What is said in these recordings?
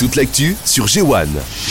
Toute l'actu sur G1.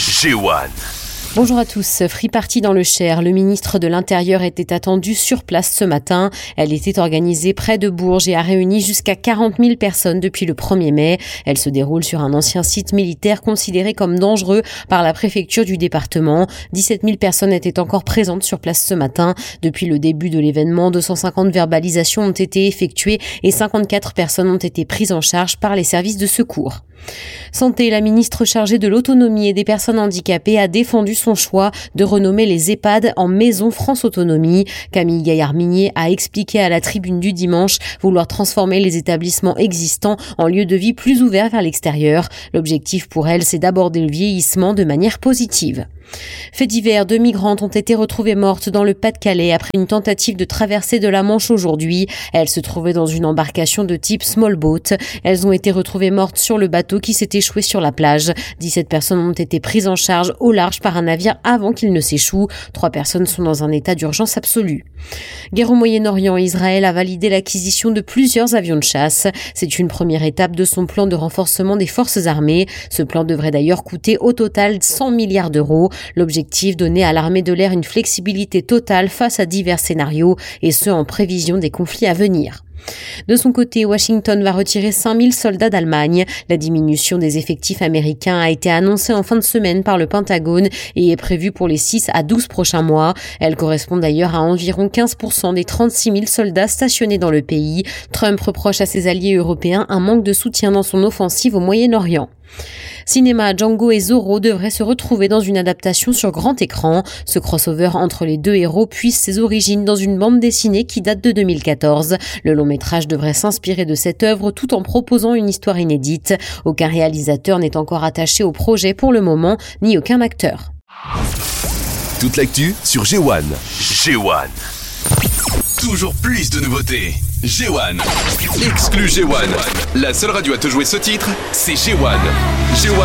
Bonjour à tous. Free Party dans le Cher. Le ministre de l'Intérieur était attendu sur place ce matin. Elle était organisée près de Bourges et a réuni jusqu'à 40 000 personnes depuis le 1er mai. Elle se déroule sur un ancien site militaire considéré comme dangereux par la préfecture du département. 17 000 personnes étaient encore présentes sur place ce matin. Depuis le début de l'événement, 250 verbalisations ont été effectuées et 54 personnes ont été prises en charge par les services de secours. Santé, la ministre chargée de l'autonomie et des personnes handicapées a défendu son choix de renommer les EHPAD en Maison France Autonomie. Camille Gaillard-Minier a expliqué à la Tribune du dimanche vouloir transformer les établissements existants en lieux de vie plus ouverts vers l'extérieur. L'objectif pour elle, c'est d'aborder le vieillissement de manière positive. Fait divers, 2 migrantes ont été retrouvées mortes dans le Pas-de-Calais après une tentative de traversée de la Manche aujourd'hui. Elles se trouvaient dans une embarcation de type small boat. Elles ont été retrouvées mortes sur le bateau qui s'est échoué sur la plage. 17 personnes ont été prises en charge au large par un navire avant qu'il ne s'échoue. 3 personnes sont dans un état d'urgence absolue. Guerre au Moyen-Orient, Israël a validé l'acquisition de plusieurs avions de chasse. C'est une première étape de son plan de renforcement des forces armées. Ce plan devrait d'ailleurs coûter au total 100 milliards d'euros. L'objectif, donner à l'armée de l'air une flexibilité totale face à divers scénarios, et ce en prévision des conflits à venir. De son côté, Washington va retirer 5000 soldats d'Allemagne. La diminution des effectifs américains a été annoncée en fin de semaine par le Pentagone et est prévue pour les 6 à 12 prochains mois. Elle correspond d'ailleurs à environ 15% des 36 000 soldats stationnés dans le pays. Trump reproche à ses alliés européens un manque de soutien dans son offensive au Moyen-Orient. Cinéma, Django et Zorro devraient se retrouver dans une adaptation sur grand écran. Ce crossover entre les deux héros puise ses origines dans une bande dessinée qui date de 2014. Le long métrage devrait s'inspirer de cette œuvre tout en proposant une histoire inédite. Aucun réalisateur n'est encore attaché au projet pour le moment, ni aucun acteur. Toute l'actu sur G1. Toujours plus de nouveautés. G1. Exclu G1. La seule radio à te jouer ce titre, c'est G1.